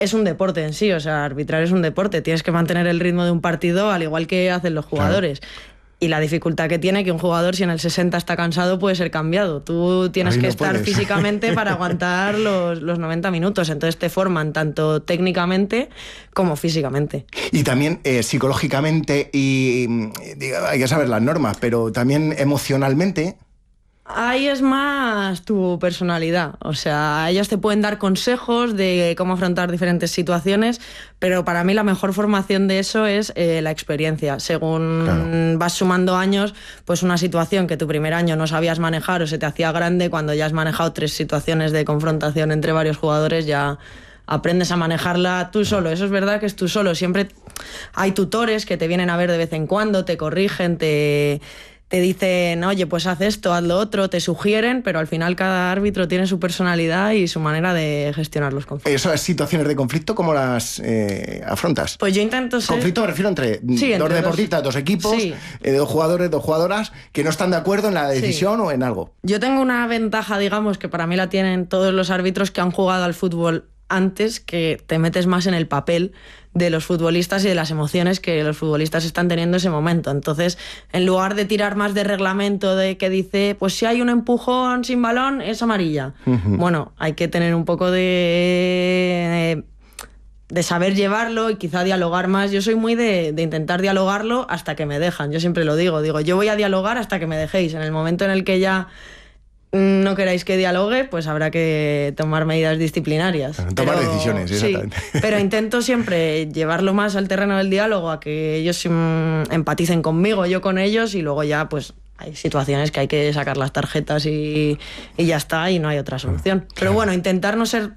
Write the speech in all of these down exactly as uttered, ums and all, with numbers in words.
es un deporte en sí, o sea, arbitrar es un deporte, tienes que mantener el ritmo de un partido al igual que hacen los jugadores. Claro. Y la dificultad que tiene que un jugador, si en el sesenta está cansado, puede ser cambiado. Tú tienes Ahí que no estar puedes. físicamente para aguantar los, los noventa minutos. Entonces te forman tanto técnicamente como físicamente. Y también eh, psicológicamente, y diga, hay que saber las normas, pero también emocionalmente. Ahí es más tu personalidad, o sea, ellos te pueden dar consejos de cómo afrontar diferentes situaciones, pero para mí la mejor formación de eso es eh, la experiencia. Según claro. vas sumando años, pues una situación que tu primer año no sabías manejar o se te hacía grande, cuando ya has manejado tres situaciones de confrontación entre varios jugadores, ya aprendes a manejarla tú solo. Eso es verdad que es tú solo. Siempre hay tutores que te vienen a ver de vez en cuando, te corrigen, te... te dicen, oye, pues haz esto, haz lo otro, te sugieren, pero al final cada árbitro tiene su personalidad y su manera de gestionar los conflictos. ¿Esas situaciones de conflicto cómo las eh, afrontas? Pues yo intento ser... Conflicto me refiero entre, sí, dos entre deportistas, dos, dos equipos, sí. eh, dos jugadores, dos jugadoras, que no están de acuerdo en la decisión sí. o en algo. Yo tengo una ventaja, digamos, que para mí la tienen todos los árbitros que han jugado al fútbol antes, que te metes más en el papel de los futbolistas y de las emociones que los futbolistas están teniendo en ese momento. Entonces, en lugar de tirar más de reglamento de que dice, pues si hay un empujón sin balón, es amarilla. Uh-huh. Bueno, hay que tener un poco de... de saber llevarlo y quizá dialogar más. Yo soy muy de, de intentar dialogarlo hasta que me dejan. Yo siempre lo digo, digo, yo voy a dialogar hasta que me dejéis. En el momento en el que ya no queráis que dialogue, pues habrá que tomar medidas disciplinarias. Bueno, tomar pero, decisiones, exactamente. Sí, pero intento siempre llevarlo más al terreno del diálogo, a que ellos mm, empaticen conmigo, yo con ellos, y luego ya pues hay situaciones que hay que sacar las tarjetas y, y ya está, y no hay otra solución. Claro. Pero bueno, intentar no ser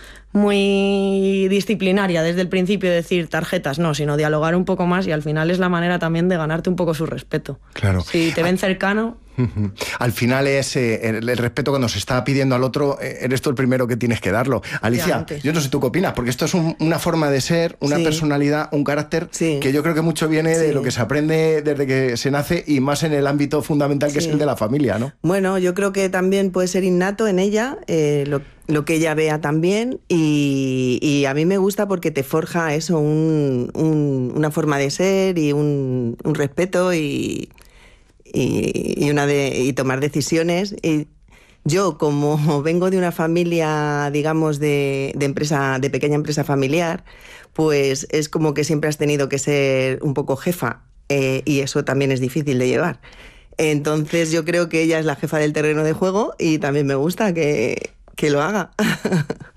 muy disciplinaria desde el principio, decir tarjetas no, sino dialogar un poco más, y al final es la manera también de ganarte un poco su respeto. Claro. Si te ven cercano... Al final es eh, el, el respeto cuando se está pidiendo al otro, eh, eres tú el primero que tienes que darlo. Alicia, yo no sé tú qué opinas, porque esto es un, una forma de ser, una sí. personalidad, un carácter sí. que yo creo que mucho viene sí. de lo que se aprende desde que se nace, y más en el ámbito fundamental que sí. es el de la familia, ¿no? Bueno, yo creo que también puede ser innato en ella, eh, lo, lo que ella vea también, y, y a mí me gusta porque te forja eso, un, un, una forma de ser y un, un respeto y... Y, y, una de, y tomar decisiones. Y yo, como vengo de una familia, digamos, de, de empresa, de pequeña empresa familiar, pues es como que siempre has tenido que ser un poco jefa, eh, y eso también es difícil de llevar. Entonces yo creo que ella es la jefa del terreno de juego, y también me gusta que, que lo haga.